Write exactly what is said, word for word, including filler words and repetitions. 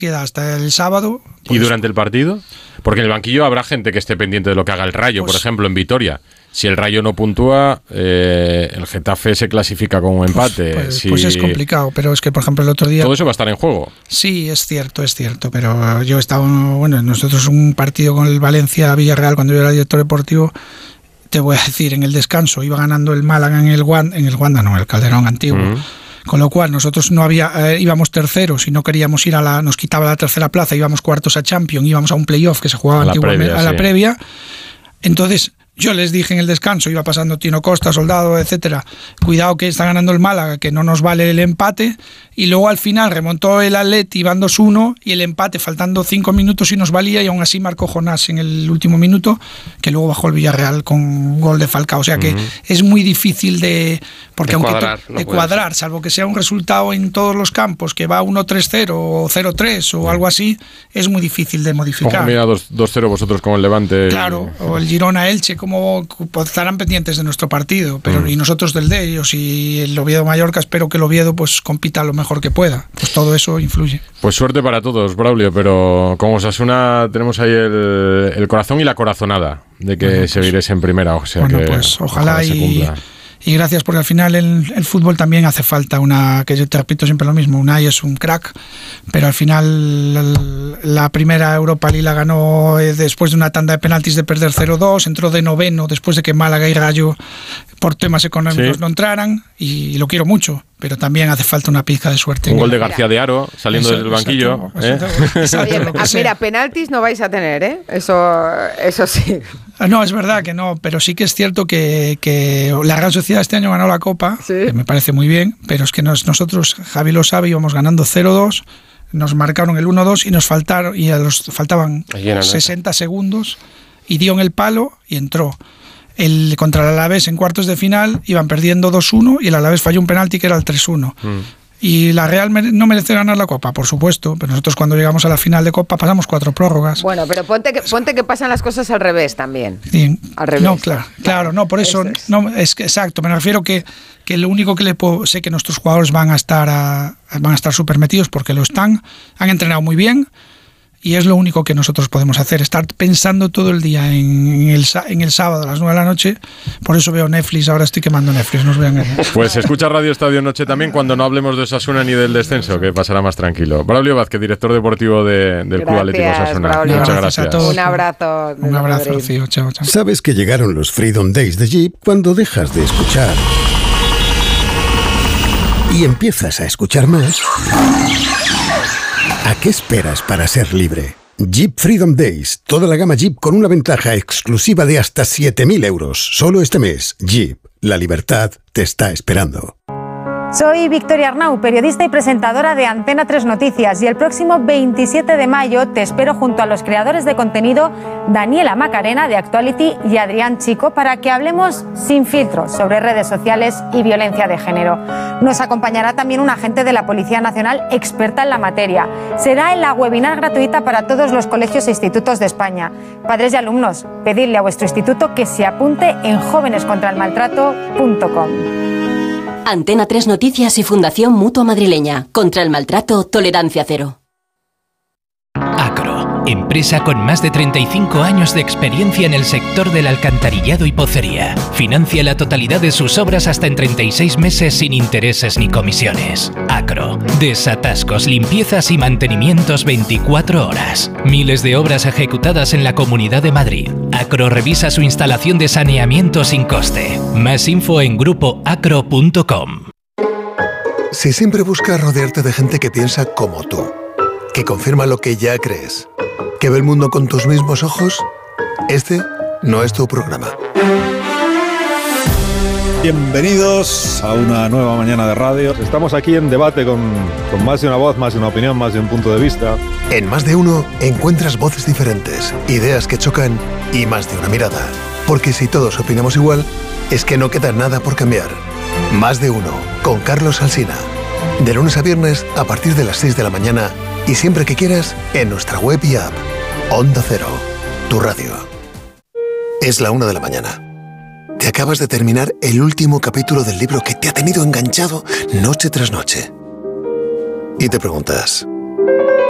queda hasta el sábado. Pues, ¿y durante el partido? Porque en el banquillo habrá gente que esté pendiente de lo que haga el Rayo, pues, por ejemplo, en Vitoria. Si el Rayo no puntúa, eh, el Getafe se clasifica con un empate. Pues, pues, si... pues es complicado, pero es que, por ejemplo, el otro día... Todo eso va a estar en juego. Sí, es cierto, es cierto, pero yo he estado, bueno, nosotros un partido con el Valencia-Villarreal cuando yo era director deportivo, te voy a decir, en el descanso iba ganando el Málaga en el Wanda, en el Wanda no, el Calderón antiguo. Uh-huh. Con lo cual nosotros no había eh, íbamos terceros y no queríamos ir a la, nos quitaba la tercera plaza, íbamos cuartos a Champions, íbamos a un playoff que se jugaba a la antiguamente previa, a la sí. previa. Entonces yo les dije en el descanso, iba pasando Tino Costa, Soldado, etcétera, cuidado que está ganando el Málaga, que no nos vale el empate, y luego al final remontó el Atleti, iban dos uno, y el empate faltando cinco minutos y nos valía, y aún así marcó Jonás en el último minuto, que luego bajó el Villarreal con un gol de Falcao, o sea que uh-huh. es muy difícil de, porque de aunque cuadrar, to, no de cuadrar salvo que sea un resultado en todos los campos, que va uno tres cero o cero tres o uh-huh. algo así, es muy difícil de modificar. Ojo, mira, dos cero vosotros con el Levante. Claro, o el Girona-Elche, como estarán pendientes de nuestro partido, pero mm. y nosotros del de ellos, y el Oviedo-Mallorca, espero que el Oviedo pues compita lo mejor que pueda, pues todo eso influye. Pues suerte para todos, Braulio, pero con Osasuna tenemos ahí el, el corazón y la corazonada de que bueno, pues, seguiréis en primera, o sea bueno, que pues ojalá, ojalá y, se cumpla. Y gracias, porque al final el, el fútbol también hace falta una, que yo te repito siempre lo mismo, Unai es un crack, pero al final el, la primera Europa League la ganó después de una tanda de penaltis de perder cero dos, entró de noveno después de que Málaga y Rayo por temas económicos sí. no entraran, y, y lo quiero mucho, pero también hace falta una pizca de suerte. Un gol de García de Haro saliendo eso, desde el banquillo. Exacto, ¿eh? exacto, Oye, ah, mira, penaltis no vais a tener, ¿eh? Eso, eso sí. No, es verdad que no, pero sí que es cierto que, que la Real Sociedad este año ganó la Copa, ¿sí? Que me parece muy bien, pero es que nos, nosotros, Javi lo sabe, íbamos ganando cero dos, nos marcaron el uno dos y nos faltaron, y a los faltaban sesenta segundos, y dio en el palo y entró. El, contra el Alavés en cuartos de final iban perdiendo dos uno y el Alavés falló un penalti que era el tres uno. Mm. Y la Real mere- no merece ganar la Copa, por supuesto, pero nosotros cuando llegamos a la final de Copa pasamos cuatro prórrogas. Bueno, pero ponte que, ponte que pasan las cosas al revés también. Sí. Al revés. No, claro, claro, no, por eso, eso es. no, es que exacto, me refiero que, que lo único que le puedo, sé que nuestros jugadores van a estar a, van a estar súper metidos porque lo están, han entrenado muy bien. Y es lo único que nosotros podemos hacer, estar pensando todo el día en el, en el sábado a las nueve de la noche. Por eso veo Netflix, ahora estoy quemando Netflix, no os vean. Pues escucha Radio Estadio Noche también cuando no hablemos de Osasuna ni del descenso, que pasará más tranquilo. Braulio Vázquez, director deportivo de, del gracias, Club Atlético Osasuna. Braulio. Muchas gracias. gracias. Un abrazo. Un abrazo, Rocío. Chao, chao. Sabes que llegaron los Freedom Days de Jeep cuando dejas de escuchar y empiezas a escuchar más. ¿A qué esperas para ser libre? Jeep Freedom Days. Toda la gama Jeep con una ventaja exclusiva de hasta siete mil euros. Solo este mes. Jeep. La libertad te está esperando. Soy Victoria Arnau, periodista y presentadora de Antena tres Noticias, y el próximo veintisiete de mayo te espero junto a los creadores de contenido Daniela Macarena de Actuality y Adrián Chico para que hablemos sin filtros sobre redes sociales y violencia de género. Nos acompañará también un agente de la Policía Nacional experta en la materia. Será en la webinar gratuita para todos los colegios e institutos de España. Padres y alumnos, pedidle a vuestro instituto que se apunte en jóvenes contra el maltrato punto com. Antena tres Noticias y Fundación Mutua Madrileña. Contra el maltrato, tolerancia cero. Acro, empresa con más de treinta y cinco años de experiencia en el sector del alcantarillado y pocería. Financia la totalidad de sus obras hasta en treinta y seis meses sin intereses ni comisiones. Acro, desatascos, limpiezas y mantenimientos veinticuatro horas. Miles de obras ejecutadas en la Comunidad de Madrid. Acro revisa su instalación de saneamiento sin coste. Más info en grupo acro punto com. Si siempre buscas rodearte de gente que piensa como tú, que confirma lo que ya crees, que ve el mundo con tus mismos ojos, este no es tu programa. Bienvenidos a una nueva mañana de radio. Estamos aquí en debate con, con más de una voz, más de una opinión, más de un punto de vista. En Más de Uno encuentras voces diferentes, ideas que chocan y más de una mirada. Porque si todos opinamos igual, es que no queda nada por cambiar. Más de Uno, con Carlos Alsina. De lunes a viernes a partir de las seis de la mañana y siempre que quieras en nuestra web y app. Onda Cero, tu radio. Es la una de la mañana. Te acabas de terminar el último capítulo del libro que te ha tenido enganchado noche tras noche. Y te preguntas,